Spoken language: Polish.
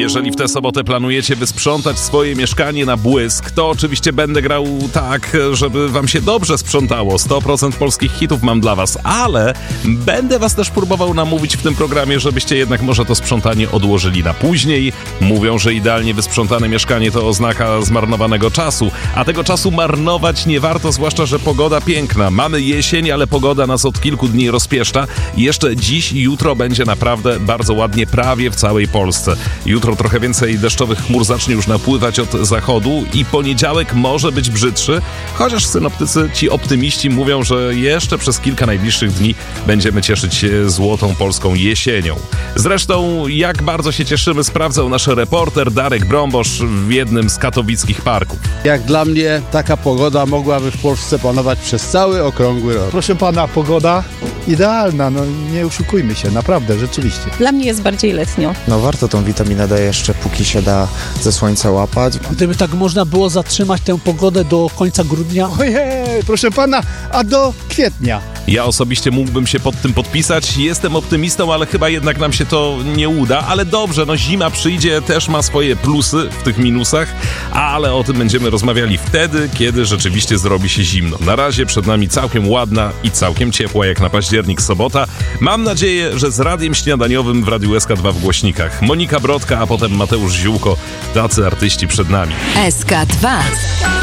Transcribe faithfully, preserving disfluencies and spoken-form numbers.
jeżeli w tę sobotę planujecie wysprzątać swoje mieszkanie na błysk, to oczywiście będę grał tak, żeby wam się dobrze sprzątało. sto procent polskich hitów mam dla was, ale będę was też próbował namówić w tym programie, żebyście jednak może to sprzątanie odłożyli na później. Mówią, że idealnie wysprzątane mieszkanie to oznaka zmarnowanego czasu, a tego czasu marnować nie warto, zwłaszcza, że pogoda piękna. Mamy jesień, ale pogoda nas od kilku dni rozpieszcza. Jeszcze dziś i jutro będzie naprawdę bardzo ładnie prawie w całej Polsce. Jutro trochę więcej deszczowych chmur zacznie już napływać od zachodu i poniedziałek może być brzydszy, chociaż synoptycy, ci optymiści mówią, że jeszcze przez kilka najbliższych dni będziemy cieszyć się złotą polską jesienią. Zresztą jak bardzo się cieszymy, sprawdzał nasz reporter Darek Brombosz w jednym z katowickich parków. Jak dla mnie taka pogoda mogłaby w Polsce panować przez cały okrągły rok. Proszę pana, pogoda idealna, no nie oszukujmy się, naprawdę, rzeczywiście. Dla mnie jest bardziej letnio. No warto tą witaminę D jeszcze, póki się da, ze słońca łapać. Gdyby tak można było zatrzymać tę pogodę do końca grudnia. Ojej, proszę pana, a do kwietnia. Ja osobiście mógłbym się pod tym podpisać. Jestem optymistą, ale chyba jednak nam się to nie uda. Ale dobrze, no zima przyjdzie, też ma swoje plusy w tych minusach, ale o tym będziemy rozmawiali wtedy, kiedy rzeczywiście zrobi się zimno. Na razie przed nami całkiem ładna i całkiem ciepła, jak na październik, sobota. Mam nadzieję, że z radiem śniadaniowym w Radiu S K dwa w głośnikach. Monika Brodka, a potem Mateusz Ziółko. Tacy artyści przed nami. S K dwa.